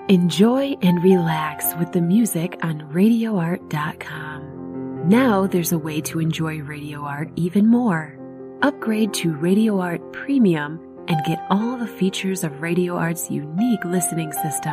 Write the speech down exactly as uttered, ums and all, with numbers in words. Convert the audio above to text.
Enjoy and relax with the music on radio art dot com. Now there's a way to enjoy Radio Art even more. Upgrade to Radio Art Premium and get all the features of Radio Art's unique listening system.